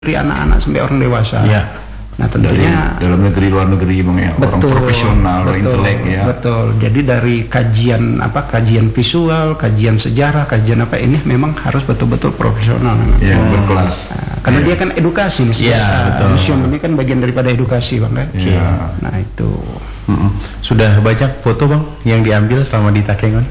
dari anak-anak sampai orang dewasa. Ya. Nah tentunya dari dalam negeri luar negeri bang ya, orang profesional, intelek ya. Betul. Jadi dari kajian visual, kajian sejarah, kajian apa ini memang harus betul-betul profesional. Ya, berkelas. Nah, karena dia kan edukasi nih. Museum ini kan bagian daripada edukasi bang kan. Ya. Nah itu. Sudah banyak foto bang yang diambil selama di Takengon?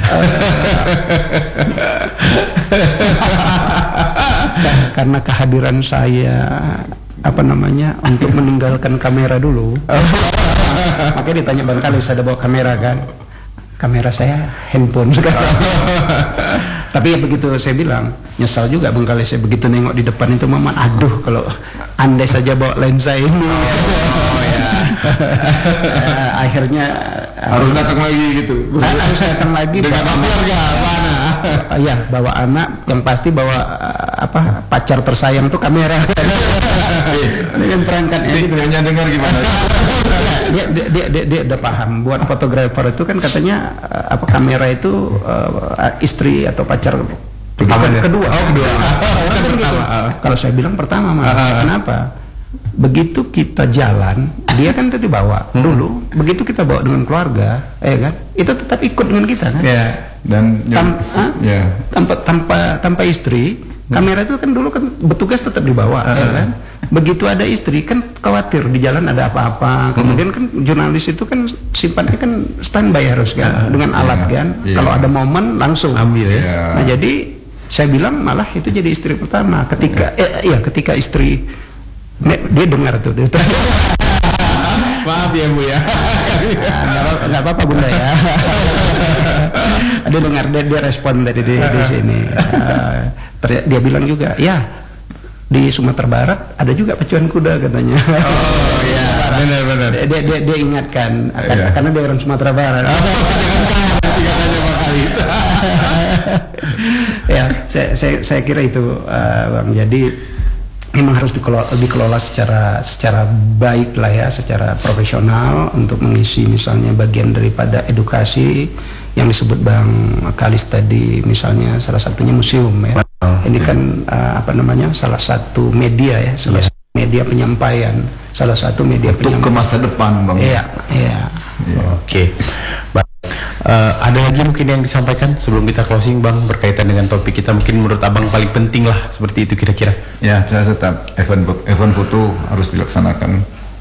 Karena kehadiran saya untuk meninggalkan kamera dulu. Makanya ditanya Bang Kalis, ada bawa kamera kan? Kamera saya handphone sekarang. Tapi ya begitu saya bilang, nyesal juga Bang Kalis, saya begitu nengok di depan itu Maman, aduh kalau andai saja bawa lensa ini. Akhirnya harus datang lagi gitu. Harus datang lagi dengan keluarga mana? Ya bawa anak, yang pasti bawa pacar tersayang tuh kamera. Dengan perangkatnya gitu. Dia dengar gimana? Dia udah paham. Buat fotografer itu kan katanya kamera itu istri atau pacar kedua. Oh kedua. Kalau saya bilang pertama mah. Kenapa? Begitu kita jalan, dia kan tadi bawa dulu. Begitu kita bawa dengan keluarga, kan? Itu tetap ikut dengan kita kan? Ya. Dan tanpa istri, kamera itu kan dulu kan bertugas tetap dibawa, ya kan? Begitu ada istri kan khawatir di jalan ada apa-apa. Kemudian kan jurnalis itu kan sifatnya kan standby harus kan dengan alat kan. Kalau ada momen langsung ambil ya. Nah jadi saya bilang malah itu jadi istri pertama. Ketika istri dia dengar tuh. Maaf ya Bu ya. Nggak apa-apa Bunda ya. Dia dengar, dia respon dari di sini. Dia bilang juga, ya di Sumatera Barat ada juga pacuan kuda katanya. Oh iya, benar-benar. Dia ingatkan, karena dia orang Sumatera Barat. Ya, saya kira itu Bang. Jadi memang harus dikelola secara baik lah ya, secara profesional untuk mengisi misalnya bagian daripada edukasi yang disebut Bang Kalis tadi, misalnya salah satunya museum ya. Ini kan salah satu media ya, media penyampaian, salah satu media untuk ke masa depan Bang. Iya. Oke. Ada lagi mungkin yang disampaikan sebelum kita closing Bang, berkaitan dengan topik kita, mungkin menurut Abang paling penting lah seperti itu kira-kira. Ya, saya tetap event foto harus dilaksanakan.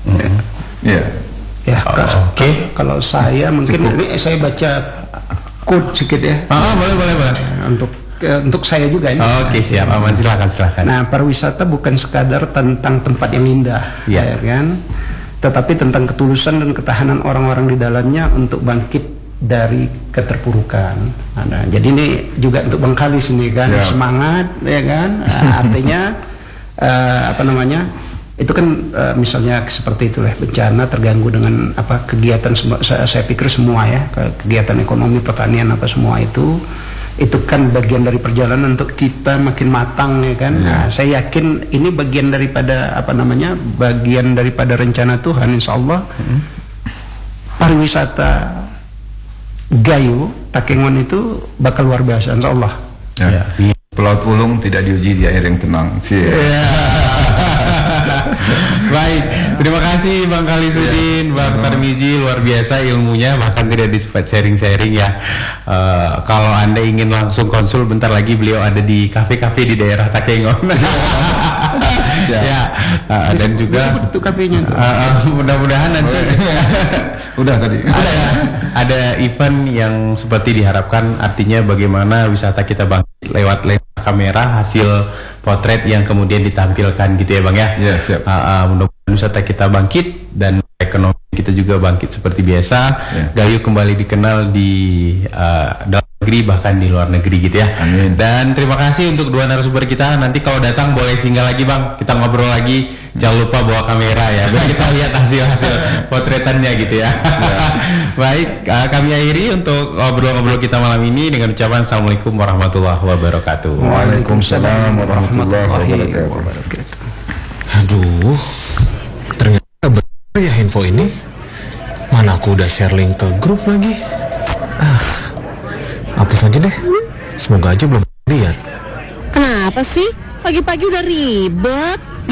Oke. Kalau saya mungkin ini saya baca quote sedikit ya. Boleh. Untuk saya juga ini. Oke, siap. Aman, silakan. Nah, pariwisata bukan sekadar tentang tempat yang indah, ya kan? Tetapi tentang ketulusan dan ketahanan orang-orang di dalamnya untuk bangkit dari keterpurukan. Nah, jadi ini juga untuk Bang Kalis ini kan, semangat ya kan. Artinya itu kan misalnya seperti itulah, bencana terganggu dengan kegiatan saya pikir semua ya, kegiatan ekonomi, pertanian semua itu kan bagian dari perjalanan untuk kita makin matang ya kan. Nah, saya yakin ini bagian daripada bagian daripada rencana Tuhan, insyaallah. Pariwisata Gayo Takengon itu bakal luar biasa insyaallah. Pelaut Pulung tidak diuji di air yang tenang. Baik, terima kasih Bang Kalisuddin, Bang Tarmizi, luar biasa ilmunya, bahkan tidak disebut sharing-sharing ya. Kalau Anda ingin langsung konsul, bentar lagi beliau ada di kafe-kafe di daerah Takengon. Dan juga itu kafenya mudah-mudahan nanti udah tadi ada event yang seperti diharapkan, artinya bagaimana wisata kita bangkit lewat kamera, hasil potret yang kemudian ditampilkan gitu ya Bang ya. Siap. Mudah-mudahan wisata kita bangkit dan ekonomi kita juga bangkit seperti biasa. Gayo kembali dikenal di dalam negeri bahkan di luar negeri gitu ya. Amin. Dan terima kasih untuk dua narasumber kita. Nanti kalau datang boleh singgah lagi Bang, kita ngobrol lagi. Jangan lupa bawa kamera ya, biar kita lihat hasil potretannya gitu ya. Baik, kami akhiri untuk ngobrol-ngobrol kita malam ini dengan ucapan Assalamualaikum warahmatullahi wabarakatuh. Waalaikumsalam warahmatullahi wabarakatuh. Aduh, ternyata benar ya info ini. Mana aku udah share link ke grup lagi. Hapus aja deh. Semoga aja belum lihat. Kenapa sih? Pagi-pagi udah ribet.